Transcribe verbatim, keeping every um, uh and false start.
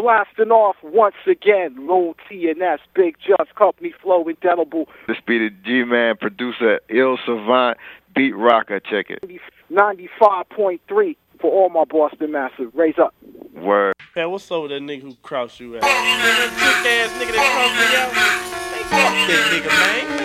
blasting off once again. Lone T and S, Big Just, Company Flow, Indelible. This be the G-Man producer, Ill Savant, Beat Rocker. Check it. ninety-five point three for all my Boston Massive. Raise up. Word. Man, what's up with that nigga who crossed you out? That trick ass nigga that crossed me out? Hey, fuck that nigga, man.